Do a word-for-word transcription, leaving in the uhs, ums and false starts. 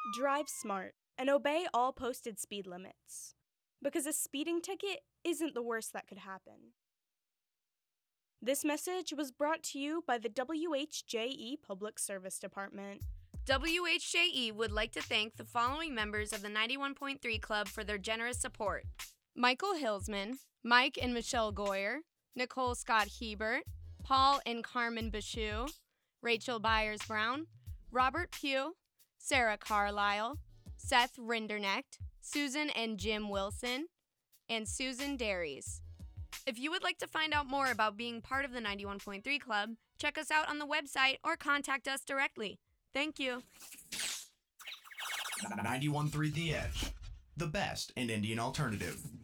Drive smart and obey all posted speed limits, because a speeding ticket isn't the worst that could happen. This message was brought to you by the W H J E Public Service Department. W H J E would like to thank the following members of the ninety-one point three Club for their generous support: Michael Hillsman, Mike and Michelle Goyer, Nicole Scott Hebert, Paul and Carmen Bashu, Rachel Byers-Brown, Robert Pugh, Sarah Carlisle, Seth Rinderknecht, Susan and Jim Wilson, and Susan Dairies. If you would like to find out more about being part of the ninety-one point three Club, check us out on the website or contact us directly. Thank you. ninety-one point three The Edge, the best in Indian alternative.